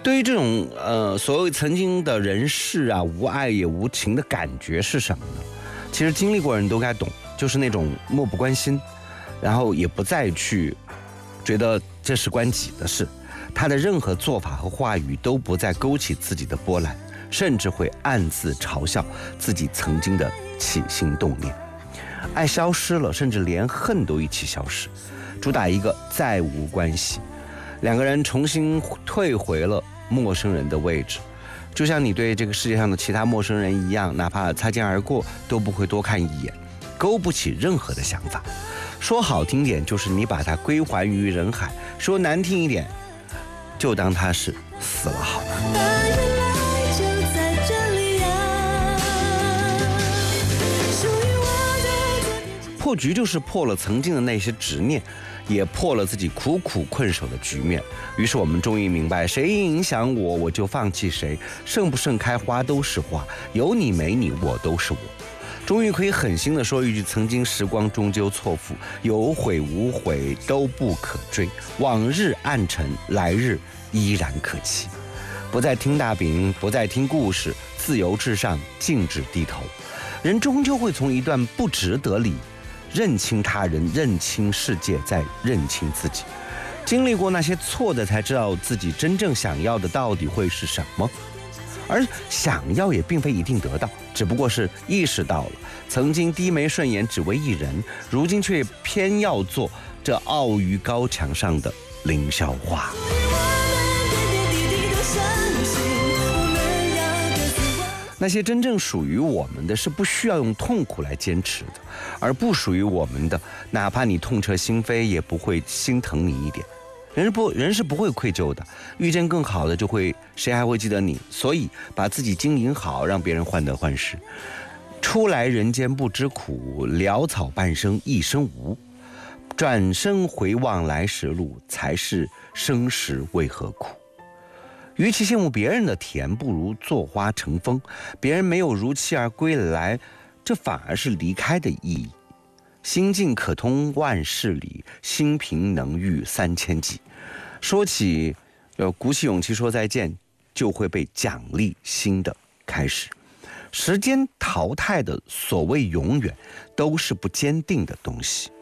对于这种所谓曾经的人世啊，无爱也无情的感觉是什么呢？其实经历过人都该懂，就是那种漠不关心，然后也不再去觉得这是关己的事，他的任何做法和话语都不再勾起自己的波澜，甚至会暗自嘲笑自己曾经的起心动念。爱消失了，甚至连恨都一起消失，主打一个再无关系，两个人重新退回了陌生人的位置，就像你对这个世界上的其他陌生人一样，哪怕擦肩而过都不会多看一眼，勾不起任何的想法。说好听点就是你把它归还于人海，说难听一点就当他是死了好了。破局就是破了曾经的那些执念，也破了自己苦苦困守的局面。于是我们终于明白，谁影响我，我就放弃谁。盛不盛开花都是花，有你没你我都是我。终于可以狠心地说一句，曾经时光终究错付，有悔无悔都不可追，往日暗沉，来日依然可期。不再听大饼，不再听故事，自由至上，静止低头。人终究会从一段不值得里认清他人，认清世界，再认清自己。经历过那些错的，才知道自己真正想要的到底会是什么。而想要也并非一定得到，只不过是意识到了曾经低眉顺眼只为一人，如今却偏要做这傲于高墙上的凌霄花。那些真正属于我们的，是不需要用痛苦来坚持的，而不属于我们的，哪怕你痛彻心扉，也不会心疼你一点。人是不会愧疚的，遇见更好的就会，谁还会记得你？所以把自己经营好，让别人患得患失。初来人间不知苦，潦草半生一身无。转身回望来时路，才是生时为何苦。与其羡慕别人的甜，不如坐花乘风。别人没有如期而归来，这反而是离开的意义。心境可通万事理，心平能御3000计。说起鼓起勇气说再见，就会被奖励新的开始。时间淘汰的所谓永远，都是不坚定的东西。